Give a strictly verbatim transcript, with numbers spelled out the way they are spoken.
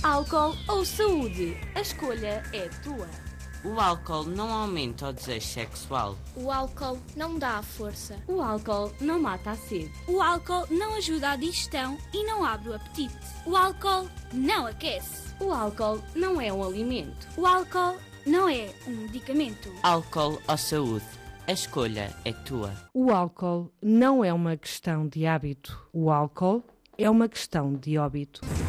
Álcool ou saúde? A escolha é tua. O álcool não aumenta o desejo sexual. O álcool não dá a força. O álcool não mata a sede. O álcool não ajuda a digestão e não abre o apetite. O álcool não aquece. O álcool não é um alimento. O álcool não é um medicamento. Álcool ou saúde? A escolha é tua. O álcool não é uma questão de hábito. O álcool é uma questão de óbito.